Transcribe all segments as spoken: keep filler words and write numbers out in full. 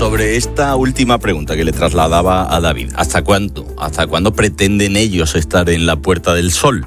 sobre esta última pregunta que le trasladaba a David. ¿Hasta cuándo? ¿Hasta cuándo pretenden ellos estar en la Puerta del Sol?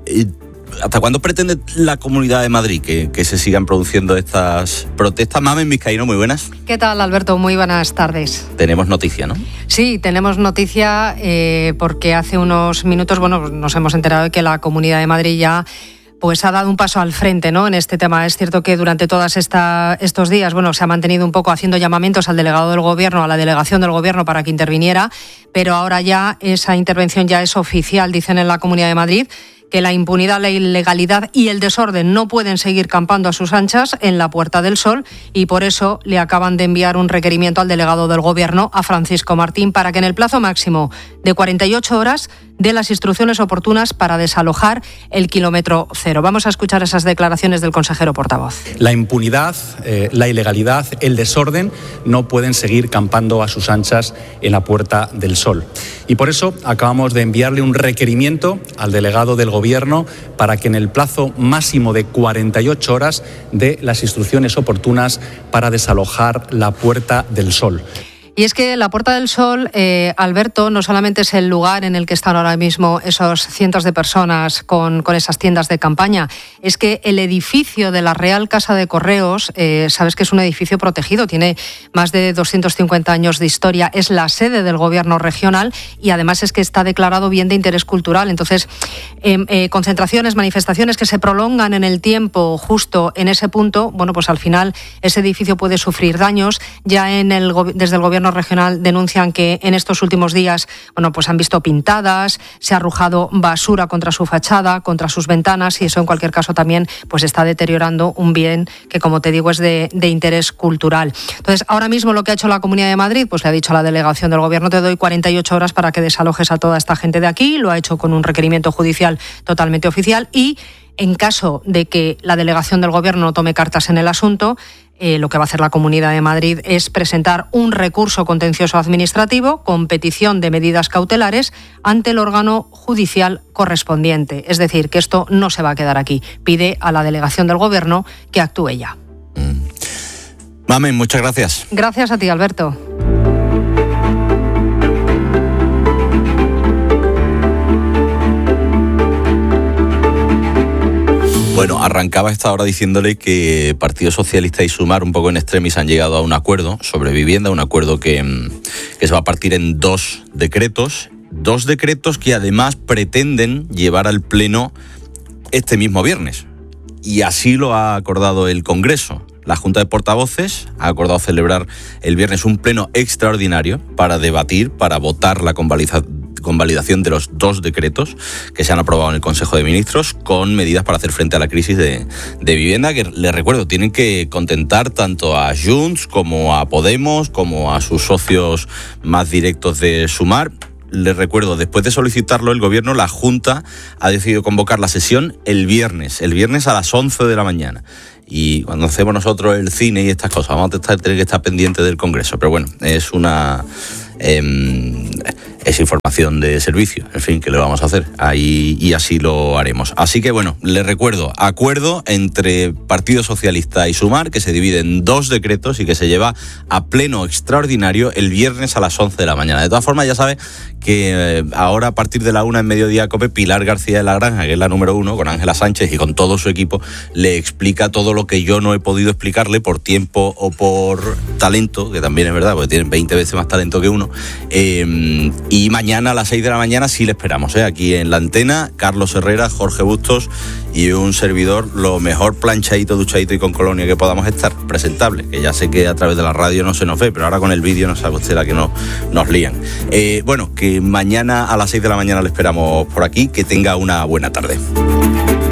¿Hasta cuándo pretende la Comunidad de Madrid que, que se sigan produciendo estas protestas? Mamen Vizcaíno, muy buenas. ¿Qué tal, Alberto? Muy buenas tardes. Tenemos noticia, ¿no? Sí, tenemos noticia eh, porque hace unos minutos, bueno, nos hemos enterado de que la Comunidad de Madrid ya pues ha dado un paso al frente, ¿no?, en este tema. Es cierto que durante todos estos días, bueno, se ha mantenido un poco haciendo llamamientos al delegado del Gobierno, a la delegación del Gobierno para que interviniera, pero ahora ya esa intervención ya es oficial, dicen en la Comunidad de Madrid, que la impunidad, la ilegalidad y el desorden no pueden seguir campando a sus anchas en la Puerta del Sol, y por eso le acaban de enviar un requerimiento al delegado del Gobierno, a Francisco Martín, para que en el plazo máximo de cuarenta y ocho horas dé las instrucciones oportunas para desalojar el kilómetro cero. Vamos a escuchar esas declaraciones del consejero portavoz. La impunidad, eh, la ilegalidad, el desorden no pueden seguir campando a sus anchas en la Puerta del Sol. Y por eso acabamos de enviarle un requerimiento al delegado del Gobierno para que en el plazo máximo de cuarenta y ocho horas dé las instrucciones oportunas para desalojar la Puerta del Sol. Y es que la Puerta del Sol, eh, Alberto, no solamente es el lugar en el que están ahora mismo esos cientos de personas con, con esas tiendas de campaña, es que el edificio de la Real Casa de Correos, eh, sabes que es un edificio protegido, tiene más de doscientos cincuenta años de historia, es la sede del Gobierno regional y además es que está declarado bien de interés cultural. Entonces, eh, eh, concentraciones, manifestaciones que se prolongan en el tiempo justo en ese punto, bueno, pues al final ese edificio puede sufrir daños. Ya en el, desde el Gobierno regional denuncian que en estos últimos días, bueno, pues han visto pintadas, se ha arrojado basura contra su fachada, contra sus ventanas, y eso en cualquier caso también pues está deteriorando un bien que, como te digo, es de, de interés cultural. Entonces, ahora mismo lo que ha hecho la Comunidad de Madrid, pues le ha dicho a la delegación del Gobierno: te doy cuarenta y ocho horas para que desalojes a toda esta gente de aquí. Lo ha hecho con un requerimiento judicial totalmente oficial, y en caso de que la delegación del Gobierno no tome cartas en el asunto, Eh, lo que va a hacer la Comunidad de Madrid es presentar un recurso contencioso administrativo con petición de medidas cautelares ante el órgano judicial correspondiente. Es decir, que esto no se va a quedar aquí. Pide a la delegación del Gobierno que actúe ya. Mm. Mamen, muchas gracias. Gracias a ti, Alberto. Bueno, arrancaba esta hora diciéndole que Partido Socialista y Sumar, un poco en extremis, han llegado a un acuerdo sobre vivienda, un acuerdo que, que se va a partir en dos decretos, dos decretos que además pretenden llevar al Pleno este mismo viernes. Y así lo ha acordado el Congreso. La Junta de Portavoces ha acordado celebrar el viernes un pleno extraordinario para debatir, para votar la convalidación convalidación de los dos decretos que se han aprobado en el Consejo de Ministros, con medidas para hacer frente a la crisis de, de vivienda, que, les recuerdo, tienen que contentar tanto a Junts como a Podemos, como a sus socios más directos de Sumar. Les recuerdo, después de solicitarlo el Gobierno, la Junta ha decidido convocar la sesión el viernes, el viernes a las once de la mañana. Y cuando hacemos nosotros el cine y estas cosas, vamos a estar, tener que estar pendientes del Congreso. Pero bueno, es una... Eh, es información de servicio, en fin, ¿qué le vamos a hacer? Ahí, y así lo haremos. Así que bueno, les recuerdo, acuerdo entre Partido Socialista y Sumar, que se divide en dos decretos y que se lleva a pleno extraordinario el viernes a las once de la mañana. De todas formas, ya sabe que eh, ahora a partir de la una en Mediodía Cope, Pilar García de la Granja, que es la número uno, con Ángela Sánchez y con todo su equipo, le explica todo lo que yo no he podido explicarle por tiempo o por talento, que también es verdad, porque tienen veinte veces más talento que uno. Eh, y mañana a las seis de la mañana sí le esperamos, ¿eh? Aquí en la antena, Carlos Herrera, Jorge Bustos y un servidor, lo mejor planchadito, duchadito y con colonia que podamos estar, presentable, que ya sé que a través de la radio no se nos ve, pero ahora con el vídeo no sabe usted la que no, nos lían. Eh, bueno, que mañana a las seis de la mañana le esperamos por aquí, que tenga una buena tarde.